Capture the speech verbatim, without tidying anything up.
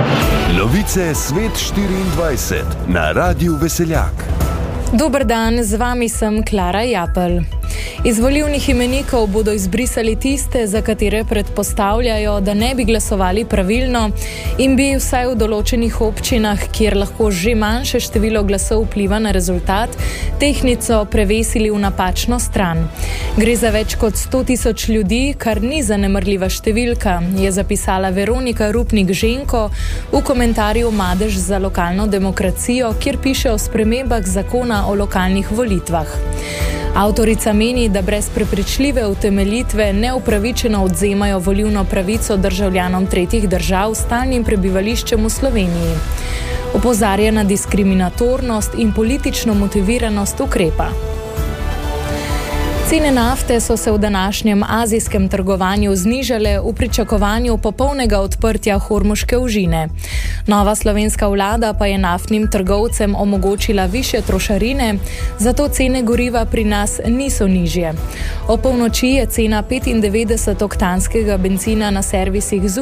Novice Svet štiriindvajset na Radiu Veseljak. Dober dan, z vami sem Klara Japelj. Iz volilnih imenikov bodo izbrisali tiste, za katere predpostavljajo, da ne bi glasovali pravilno in bi vsaj v določenih občinah, kjer lahko že manjše število glasov vpliva na rezultat, tehtnico prevesili v napačno stran. Gre za več kot sto tisoč ljudi, kar ni zanemarljiva številka, je zapisala Veronika Rupnik-Ženko v komentarju Madež za lokalno demokracijo, kjer piše o spremembah zakona o lokalnih volitvah. Avtorica meni, da brez prepričljive utemeljitve neupravičeno odvzemajo volilno pravico državljanom tretjih držav s stalnim prebivališčem v Sloveniji. Opozarja na diskriminatornost in politično motiviranost ukrepa. Cene nafte so se v današnjem azijskem trgovanju znižale v pričakovanju popolnega odprtja Hormuške ožine. Nova slovenska vlada pa je naftnim trgovcem omogočila višje trošarine, zato cene goriva pri nas niso nižje. O polnoči je cena petindevetdesetoktanskega bencina na servisih